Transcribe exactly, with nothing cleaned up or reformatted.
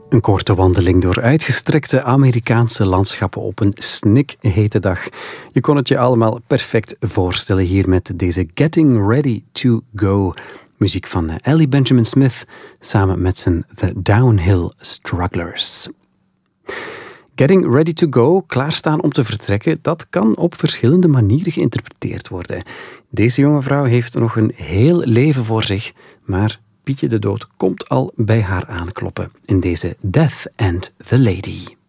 Een korte wandeling door uitgestrekte Amerikaanse landschappen op een snikhete dag. Je kon het je allemaal perfect voorstellen hier met deze Getting Ready to Go. Muziek van Ellie Benjamin Smith samen met zijn The Downhill Strugglers. Getting ready to go, klaarstaan om te vertrekken, dat kan op verschillende manieren geïnterpreteerd worden. Deze jonge vrouw heeft nog een heel leven voor zich, maar Pietje de Dood komt al bij haar aankloppen in deze Death and the Lady.